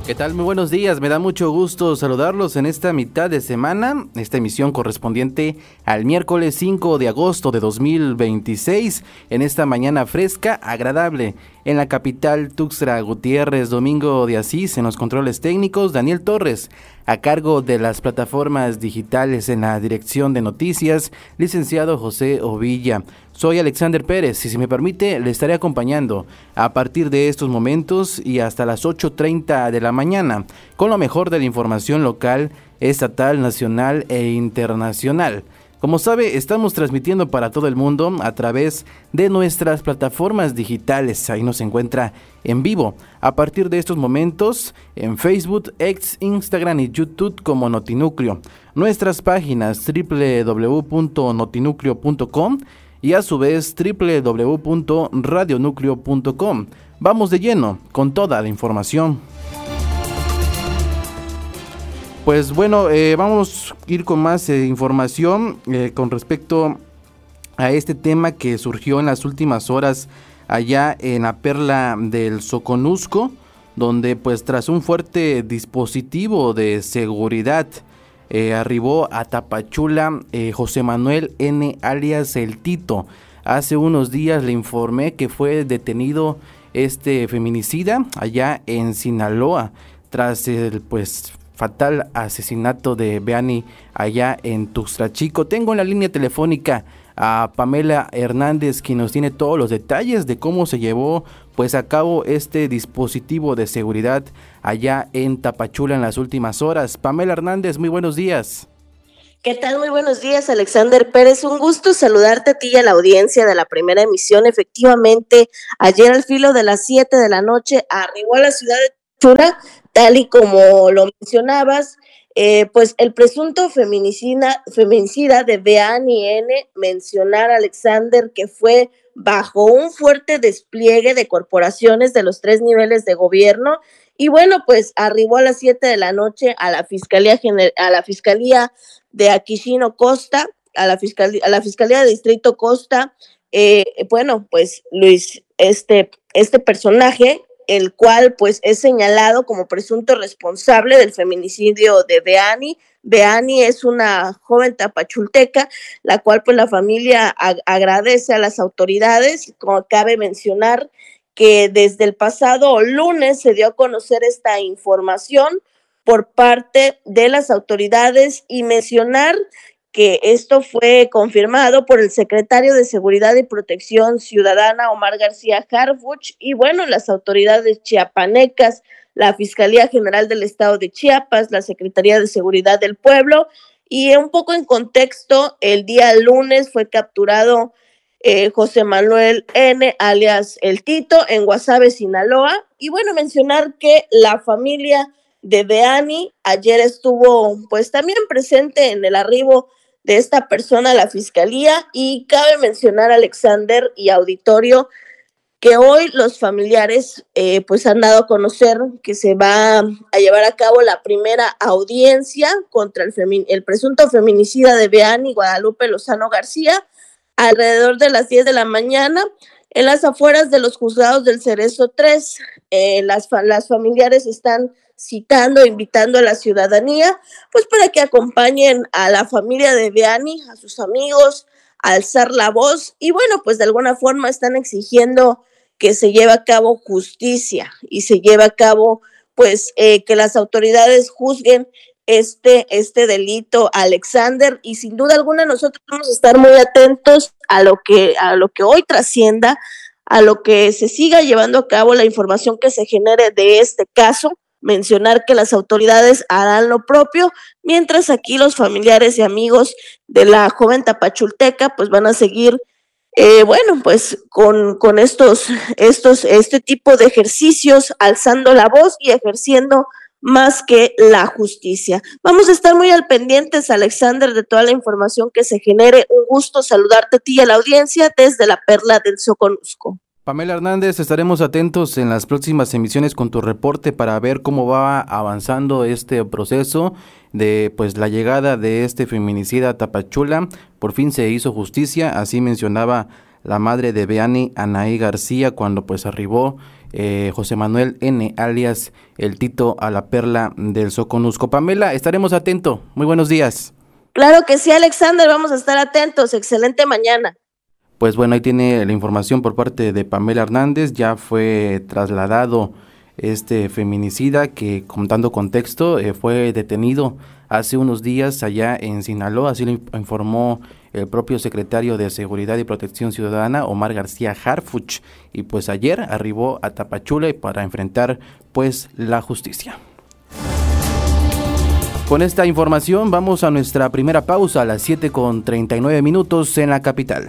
¿Qué tal? Muy buenos días, me da mucho gusto saludarlos en esta mitad de semana, esta emisión correspondiente al miércoles 5 de agosto de 2026, en esta mañana fresca, agradable, en la capital Tuxtla Gutiérrez. Domingo de Asís en los controles técnicos, Daniel Torres, a cargo de las plataformas digitales en la dirección de noticias, licenciado José Ovilla. Soy Alexander Pérez y si me permite le estaré acompañando a partir de estos momentos y hasta las 8:30 de la mañana con lo mejor de la información local, estatal, nacional e internacional. Como sabe, estamos transmitiendo para todo el mundo a través de nuestras plataformas digitales. Ahí nos encuentra en vivo a partir de estos momentos en Facebook, X, Instagram y YouTube como Notinúcleo. Nuestras páginas www.notinucleo.com y a su vez www.radionucleo.com. Vamos de lleno con toda la información. Pues bueno, vamos a ir con más información con respecto a este tema que surgió en las últimas horas allá en la Perla del Soconusco, donde pues tras un fuerte dispositivo de seguridad arribó a Tapachula José Manuel N. alias El Tito. Hace unos días le informé que fue detenido este feminicida allá en Sinaloa tras el fatal asesinato de Beani allá en Tuxtla Chico. Tengo en la línea telefónica a Pamela Hernández, quien nos tiene todos los detalles de cómo se llevó a cabo este dispositivo de seguridad allá en Tapachula en las últimas horas. Pamela Hernández, muy buenos días. ¿Qué tal? Muy buenos días, Alexander Pérez. Un gusto saludarte a ti y a la audiencia de la primera emisión. Efectivamente, ayer al filo de las 7 de la noche arribó a la ciudad de Tapachula, tal y como lo mencionabas, pues el presunto feminicida de Beani N. Mencionar, Alexander, que fue bajo un fuerte despliegue de corporaciones de los 3 niveles de gobierno. Y bueno, pues arribó a las 7 de la noche a la Fiscalía de Aquixino Costa, a la Fiscalía de Distrito Costa. Bueno, pues Luis, este personaje, el cual pues es señalado como presunto responsable del feminicidio de Beani. Beani es una joven tapachulteca, la cual pues la familia agradece a las autoridades. Como cabe mencionar que desde el pasado lunes se dio a conocer esta información por parte de las autoridades y mencionar que esto fue confirmado por el secretario de Seguridad y Protección Ciudadana, Omar García Harfuch, y bueno, las autoridades chiapanecas, la Fiscalía General del Estado de Chiapas, la Secretaría de Seguridad del Pueblo. Y un poco en contexto, el día lunes fue capturado José Manuel N. alias El Tito en Guasave, Sinaloa. Y bueno, mencionar que la familia de Beani ayer estuvo pues también presente en el arribo de esta persona a la fiscalía. Y cabe mencionar, Alexander y auditorio, que hoy los familiares pues han dado a conocer que se va a llevar a cabo la primera audiencia contra el presunto feminicida de Beani, Guadalupe Lozano García, alrededor de las 10 de la mañana en las afueras de los juzgados del Cerezo 3. Las familiares están citando, invitando a la ciudadanía, pues para que acompañen a la familia de Beani, a sus amigos, a alzar la voz. Y bueno, pues de alguna forma están exigiendo que se lleve a cabo justicia y se lleve a cabo pues que las autoridades juzguen este delito, Alexander. Y sin duda alguna nosotros vamos a estar muy atentos a lo que hoy trascienda, a lo que se siga llevando a cabo, la información que se genere de este caso. Mencionar que las autoridades harán lo propio, mientras aquí los familiares y amigos de la joven tapachulteca pues van a seguir bueno, pues con este tipo de ejercicios, alzando la voz y ejerciendo más que la justicia. Vamos a estar muy al pendientes, Alexander, de toda la información que se genere. Un gusto saludarte a ti y a la audiencia desde la Perla del Soconusco. Pamela Hernández, estaremos atentos en las próximas emisiones con tu reporte para ver cómo va avanzando este proceso de pues la llegada de este feminicida a Tapachula. Por fin se hizo justicia, así mencionaba la madre de Beani, Anaí García, cuando pues arribó José Manuel N., alias el Tito a la Perla del Soconusco. Pamela, estaremos atentos. Muy buenos días. Claro que sí, Alexander, vamos a estar atentos. Excelente mañana. Pues bueno, ahí tiene la información por parte de Pamela Hernández. Ya fue trasladado este feminicida que, contando contexto, fue detenido hace unos días allá en Sinaloa. Así lo informó el propio secretario de Seguridad y Protección Ciudadana, Omar García Harfuch, y pues ayer arribó a Tapachula para enfrentar pues la justicia. Con esta información vamos a nuestra primera pausa a las 7:39 en la capital.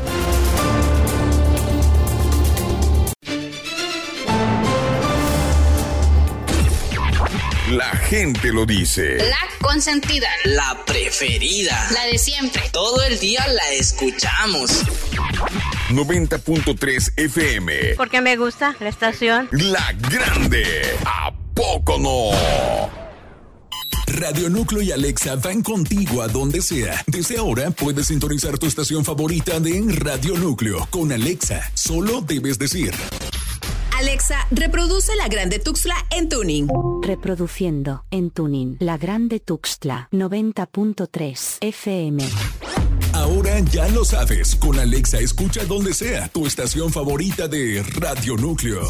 La gente lo dice. La consentida. La preferida. La de siempre. Todo el día la escuchamos. 90.3 FM. Porque me gusta la estación. La Grande. ¿A poco no? Radio Núcleo y Alexa van contigo a donde sea. Desde ahora puedes sintonizar tu estación favorita de Radio Núcleo. Con Alexa, solo debes decir: Alexa, reproduce La Grande Tuxtla en tuning. Reproduciendo en tuning La Grande Tuxtla 90.3 FM. Ahora ya lo sabes. Con Alexa escucha donde sea tu estación favorita de Radio Núcleo.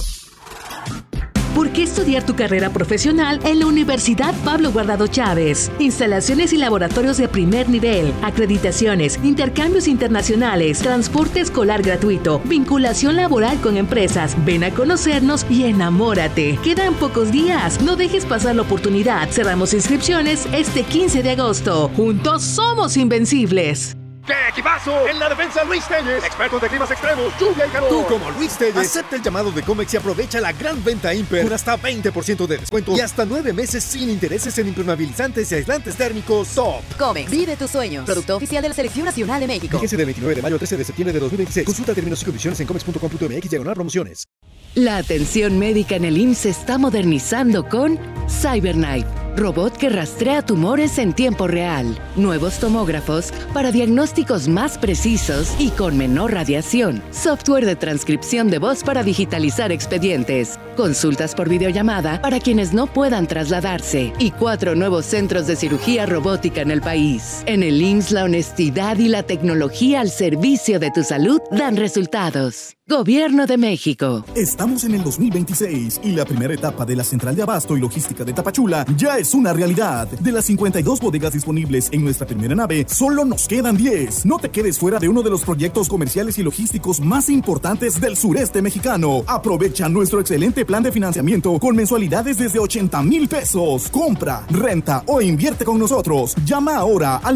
¿Por qué estudiar tu carrera profesional en la Universidad Pablo Guardado Chávez? Instalaciones y laboratorios de primer nivel, acreditaciones, intercambios internacionales, transporte escolar gratuito, vinculación laboral con empresas. Ven a conocernos y enamórate. Quedan pocos días. No dejes pasar la oportunidad. Cerramos inscripciones este 15 de agosto. Juntos somos invencibles. ¡Qué equipazo! En la defensa, Luis Telles. Expertos de climas extremos, lluvia y calor. Tú, como Luis Telles, acepta el llamado de Comex y aprovecha la gran venta Imper con hasta 20% de descuento y hasta 9 meses sin intereses en impermeabilizantes y aislantes térmicos Top. Comex, vive tus sueños. Producto oficial de la Selección Nacional de México. Fíjese del 29 de mayo al 13 de septiembre de 2026. Consulta términos y condiciones en comex.com.mx/promociones. La atención médica en el IMSS se está modernizando con CyberKnife, robot que rastrea tumores en tiempo real, nuevos tomógrafos para diagnósticos más precisos y con menor radiación, software de transcripción de voz para digitalizar expedientes, consultas por videollamada para quienes no puedan trasladarse y 4 nuevos centros de cirugía robótica en el país. En el IMSS, la honestidad y la tecnología al servicio de tu salud dan resultados. Gobierno de México. Estamos en el 2026 y la primera etapa de la Central de Abasto y Logística de Tapachula ya es una realidad. De las 52 bodegas disponibles en nuestra primera nave, solo nos quedan 10. No te quedes fuera de uno de los proyectos comerciales y logísticos más importantes del sureste mexicano. Aprovecha nuestro excelente plan de financiamiento con mensualidades desde 80,000 pesos. Compra, renta o invierte con nosotros. Llama ahora al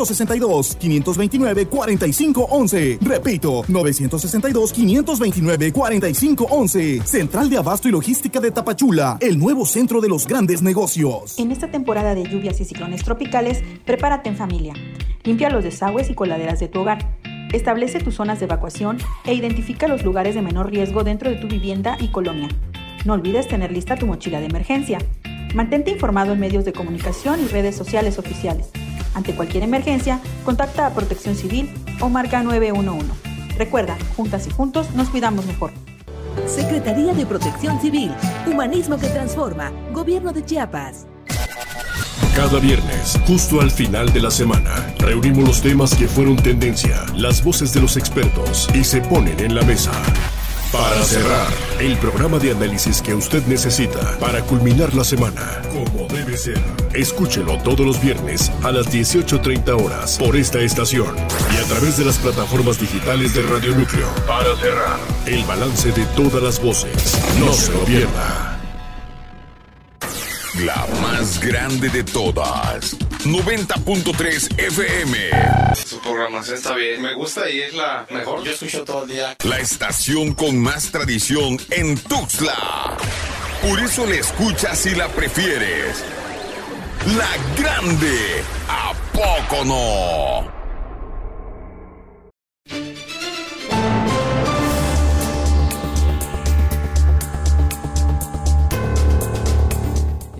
962-529-4511. Repito, 962-529-4511. Central de Abasto y Logística de Tapachula, el nuevo centro de los grandes negocios. En esta temporada de lluvias y ciclones tropicales, prepárate en familia. Limpia los desagües y coladeras de tu hogar. Establece tus zonas de evacuación e identifica los lugares de menor riesgo dentro de tu vivienda y colonia. No olvides tener lista tu mochila de emergencia. Mantente informado en medios de comunicación y redes sociales oficiales. Ante cualquier emergencia, contacta a Protección Civil o marca 911. Recuerda, juntas y juntos nos cuidamos mejor. Secretaría de Protección Civil, Humanismo que Transforma, Gobierno de Chiapas. Cada viernes, justo al final de la semana, reunimos los temas que fueron tendencia, las voces de los expertos y se ponen en la mesa. Para cerrar, el programa de análisis que usted necesita para culminar la semana, como debe ser. Escúchelo todos los viernes a las 18:30 horas por esta estación y a través de las plataformas digitales de Radio Núcleo. Para cerrar, el balance de todas las voces. No se lo pierda. La más grande de todas. 90.3 FM. Su programación está bien. Me gusta y es la mejor. Yo escucho todo el día. La estación con más tradición en Tuxtla. Por eso la escuchas y la prefieres. La Grande. ¿A poco no?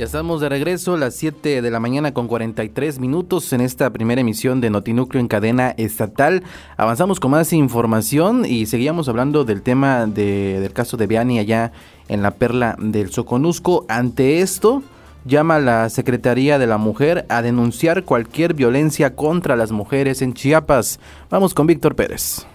Ya estamos de regreso, las 7 de la mañana con 43 minutos en esta primera emisión de Notinúcleo en cadena estatal. Avanzamos con más información y seguíamos hablando del tema del caso de Vianney allá en la Perla del Soconusco. Ante esto, llama la Secretaría de la Mujer a denunciar cualquier violencia contra las mujeres en Chiapas. Vamos con Víctor Pérez.